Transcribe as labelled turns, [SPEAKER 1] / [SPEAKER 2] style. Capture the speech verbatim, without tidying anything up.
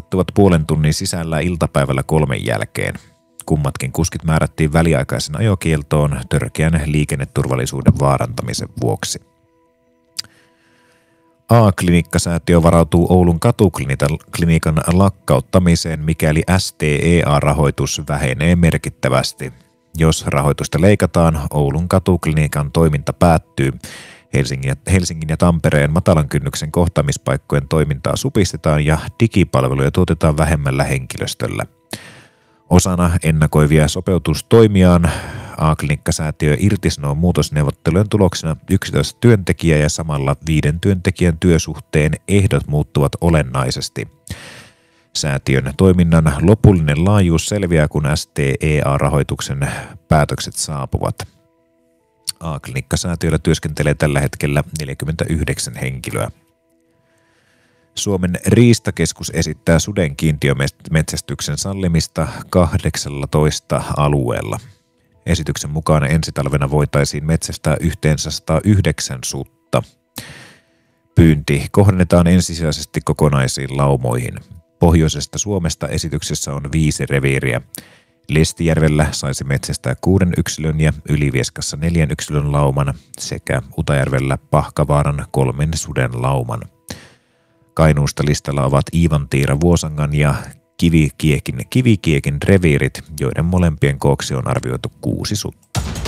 [SPEAKER 1] ajoittuvat puolen tunnin sisällä iltapäivällä kolmen jälkeen. Kummatkin kuskit määrättiin väliaikaisen ajokieltoon törkeän liikenneturvallisuuden vaarantamisen vuoksi. A-klinikkasäätiö varautuu Oulun katuklinikan lakkauttamiseen, mikäli S T E A-rahoitus vähenee merkittävästi. Jos rahoitusta leikataan, Oulun katuklinikan toiminta päättyy. Helsingin ja, Helsingin ja Tampereen matalan kynnyksen kohtaamispaikkojen toimintaa supistetaan ja digipalveluja tuotetaan vähemmällä henkilöstöllä. Osana ennakoivia sopeutustoimiaan A-klinikkasäätiö irtisanoo muutosneuvottelujen tuloksena yksitoista työntekijää ja samalla viiden työntekijän työsuhteen ehdot muuttuvat olennaisesti. Säätiön toiminnan lopullinen laajuus selviää, kun S T E A-rahoituksen päätökset saapuvat. A-klinikkasäätiöllä työskentelee tällä hetkellä neljäkymmentäyhdeksän henkilöä. Suomen riistakeskus esittää suden kiintiömetsästyksen sallimista kahdeksallatoista alueella. Esityksen mukaan ensi talvena voitaisiin metsästää yhteensä sata yhdeksän sutta. Pyynti kohdennetaan ensisijaisesti kokonaisiin laumoihin. Pohjoisesta Suomesta esityksessä on viisi reviiriä. Lestijärvellä saisi metsästää kuuden yksilön ja Ylivieskassa neljän yksilön lauman sekä Utajärvellä Pahkavaaran kolmen suden lauman. Kainuusta listalla ovat Iivantiira Vuosangan ja Kivikiekin, Kivikiekin reviirit, joiden molempien kooksi on arvioitu kuusi sutta.